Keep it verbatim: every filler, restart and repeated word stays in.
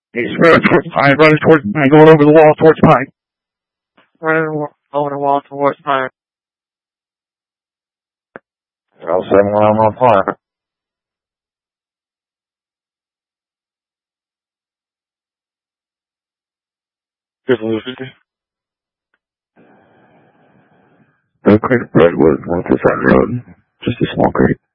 He's running towards Pine, running towards Pine, going over the wall towards Pine. Running over the wall towards Pine. All seven around on fire. Just losing. The creek Redwood, north of Front Road. Just a small creek.